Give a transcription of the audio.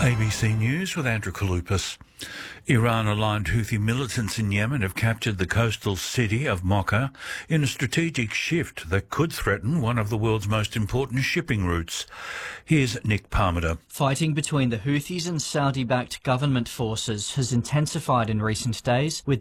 ABC News with Andrew Kaloupas. Iran-aligned Houthi militants in Yemen have captured the coastal city of Mocha in a strategic shift that could threaten one of the world's most important shipping routes. Here's Nick Parmiter. Fighting between the Houthis and Saudi-backed government forces has intensified in recent days, with